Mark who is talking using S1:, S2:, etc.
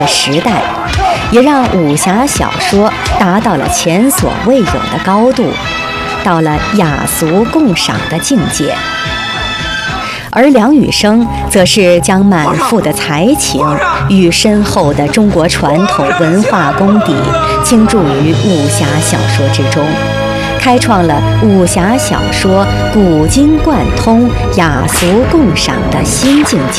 S1: 时代，也让武侠小说达到了前所未有的高度，到了雅俗共赏的境界。而梁羽生则是将满腹的才情与深厚的中国传统文化功底倾注于武侠小说之中，开创了武侠小说古今贯通、雅俗共赏的新境界。